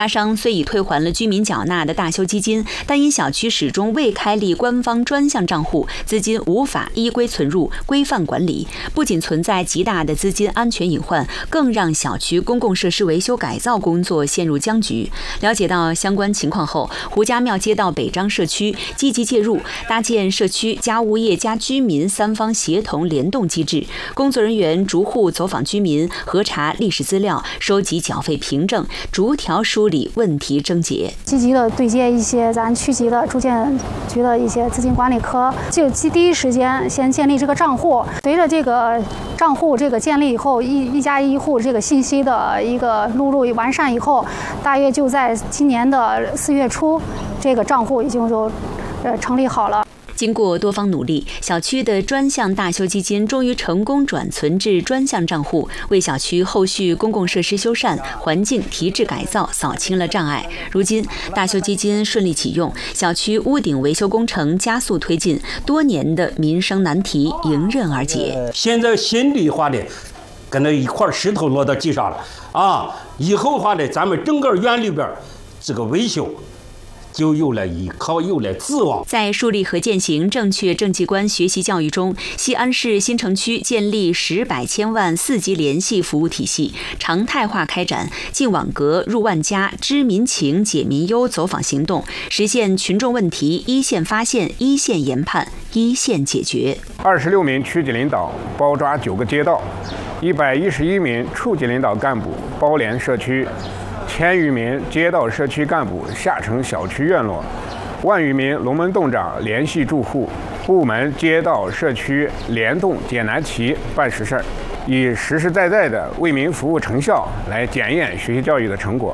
发商虽已退还了居民缴纳的大修基金，但因小区始终未开立官方专项账户，资金无法依规存入、规范管理，不仅存在极大的资金安全隐患，更让小区公共设施维修改造工作陷入僵局。了解到相关情况后，胡家庙街道北张社区积极介入，搭建社区家物业加居民三方协同联动机制，工作人员逐户走访居民，核查历史资料，收集缴费凭证，逐条梳理问题症结， 积极的对接一些咱区级的住建局的一些资金管理科，就第一时间先建立这个账户。随着这个账户这个建立以后，一家一户这个信息的一个录入完善以后，大约就在今年的4月初，这个账户已经就成立好了。 经过多方努力，小区的专项大修基金终于成功转存至专项账户，为小区后续公共设施修缮、环境提质改造扫清了障碍。如今，大修基金顺利启用，小区屋顶维修工程加速推进，多年的民生难题迎刃而解。 现在心里话呢，跟那一块石头落到地上了啊！以后话呢，咱们整个园里边这个维修就有了依靠，有了指望。 在树立和践行正确政绩观学习教育中，西安市新城区建立10百千万4级联系服务体系，常态化开展进网格、入万家、知民情、解民忧走访行动，实现群众问题一线发现、一线研判、一线解决。 26名区级领导包抓9个街道，111名处级领导干部包联社区，1000余名街道社区干部下沉小区院落，万余名龙门洞长联系住户，部门街道社区联动解难题办实事，以实实在在的为民服务成效来检验学习教育的成果。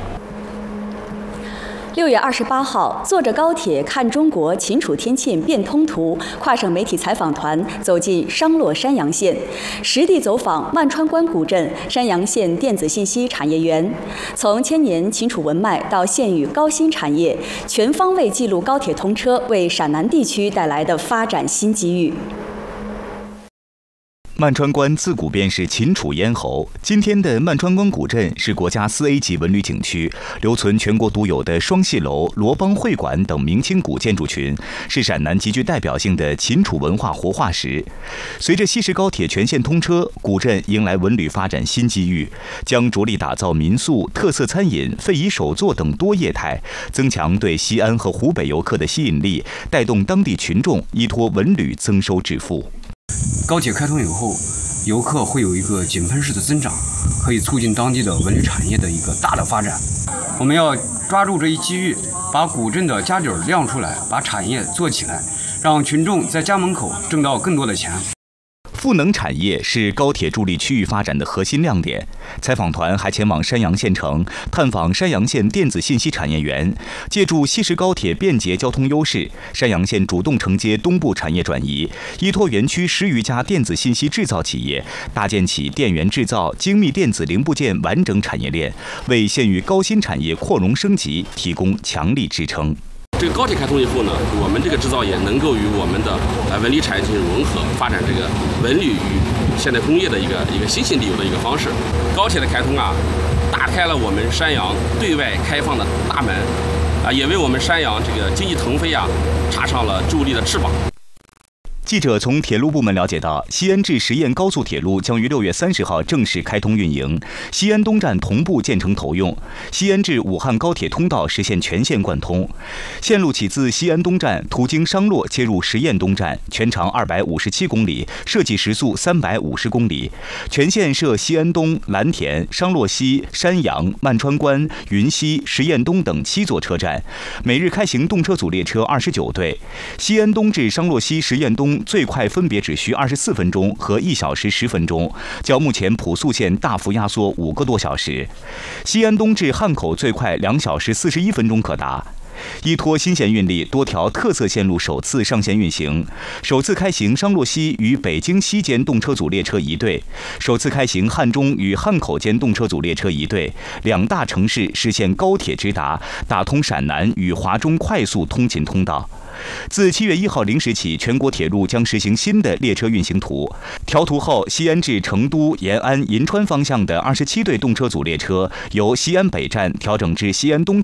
6月28号，坐着高铁看中国秦楚天堑变通图跨省媒体采访团走进商洛山阳县，实地走访万川关古镇山阳县电子信息产业园，从千年秦楚文脉到县域高新产业，全方位记录高铁通车为陕南地区带来的发展新机遇。 曼川关自古便是秦楚咽喉。今天的曼川关古镇是国家4A级文旅景区，留存全国独有的双戏楼、罗邦会馆等明清古建筑群，是陕南极具代表性的秦楚文化活化石。随着西石高铁全线通车，古镇迎来文旅发展新机遇，将着力打造民宿、特色餐饮、非遗手作等多业态，增强对西安和湖北游客的吸引力，带动当地群众依托文旅增收致富。 高铁开通以后，游客会有一个井喷式的增长，可以促进当地的文旅产业的一个大的发展。我们要抓住这一机遇，把古镇的家底儿亮出来，把产业做起来，让群众在家门口挣到更多的钱。 赋能产业是高铁助力区域发展的核心亮点。采访团还前往山阳县城，探访山阳县电子信息产业园。借助西石高铁便捷交通优势，山阳县主动承接东部产业转移，依托园区10余家电子信息制造企业，搭建起电源制造、精密电子零部件完整产业链，为县域高新产业扩容升级提供强力支撑。 这个高铁开通以后呢，我们这个制造业能够与我们的文旅产业进行融合，发展这个文旅与现代工业的一个新型旅游的一个方式。高铁的开通啊，打开了我们山阳对外开放的大门，也为我们山阳这个经济腾飞啊插上了助力的翅膀。 记者从铁路部门了解到，西安至十堰高速铁路将于6月30号正式开通运营，西安东站同步建成投用，西安至武汉高铁通道实现全线贯通。线路起自西安东站，途经商洛接入十堰东站，全长257公里，设计时速350公里，全线设西安东、蓝田、商洛西、山阳、曼川关、云西、十堰东等7座车站，每日开行动车组列车29对。西安东至商洛西、十堰东最快分别只需24分钟和1小时10分钟，较目前普速线大幅压缩5个多小时。西安东至汉口最快2小时41分钟可达。依托新线运力，多条特色线路首次上线运行。首次开行商洛西与北京西间动车组列车1对，首次开行汉中与汉口间动车组列车1对，两大城市实现高铁直达，打通陕南与华中快速通勤通道。自7月1号0时起，全国铁路将实行新的列车运行图。调图后，西安至成都、延安、银川方向的27对动车组列车由西安北站调整至西安东站。